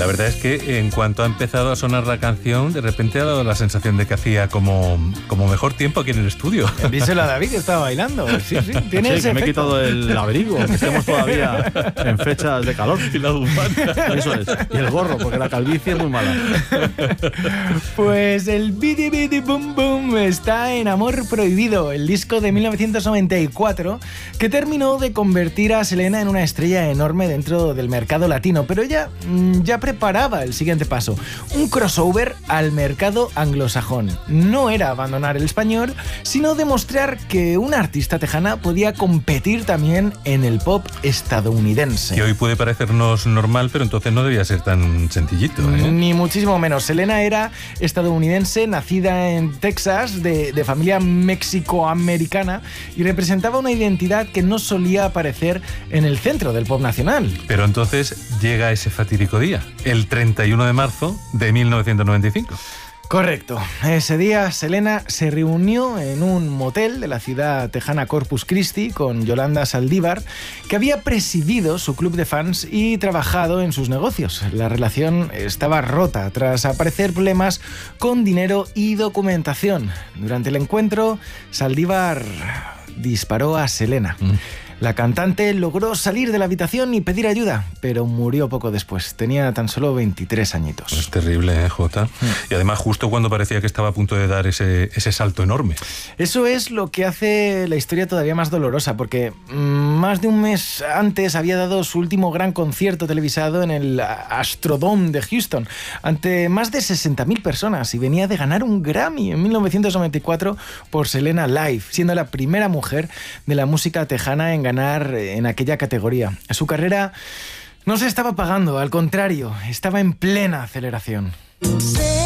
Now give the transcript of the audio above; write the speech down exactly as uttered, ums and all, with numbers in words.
La verdad es que en cuanto ha empezado a sonar la canción, de repente ha dado la sensación de que hacía como, como mejor tiempo aquí en el estudio. Díselo a David que estaba bailando. Sí, sí, tiene Sí, ese que me he efecto. quitado el abrigo, que estemos todavía en fechas de calor. Y la bufanda. Eso es. Y el gorro, porque la calvicie es muy mala. Pues el Bidi Bidi Boom Boom está en Amor Prohibido, el disco de mil novecientos noventa y cuatro, que terminó de convertir a Selena en una estrella enorme dentro del mercado latino, pero ella mmm, ya preparaba el siguiente paso, un crossover al mercado anglosajón. No era abandonar el español, sino demostrar que una artista tejana podía competir también en el pop estadounidense. Que hoy puede parecernos normal, pero entonces no debía ser tan sencillito, ¿eh? Ni muchísimo menos. Selena era estadounidense, nacida en Texas, de, de familia mexicoamericana, y representaba una identidad que no solía aparecer en el centro del pop nacional. Pero entonces llega ese fatídico día, el treinta y uno de marzo de mil novecientos noventa y cinco. Correcto. Ese día Selena se reunió en un motel de la ciudad tejana Corpus Christi con Yolanda Saldívar, que había presidido su club de fans y trabajado en sus negocios. La relación estaba rota tras aparecer problemas con dinero y documentación. Durante el encuentro, Saldívar disparó a Selena. Mm. La cantante logró salir de la habitación y pedir ayuda, pero murió poco después. Tenía tan solo veintitrés añitos. Es terrible, ¿eh, Jota? Mm. Y además justo cuando parecía que estaba a punto de dar ese, ese salto enorme. Eso es lo que hace la historia todavía más dolorosa, porque mmm, más de un mes antes había dado su último gran concierto televisado en el Astrodome de Houston, ante más de sesenta mil personas, y venía de ganar un Grammy en mil novecientos noventa y cuatro por Selena Live, siendo la primera mujer de la música tejana en ganar en aquella categoría. Su carrera no se estaba apagando, al contrario, estaba en plena aceleración.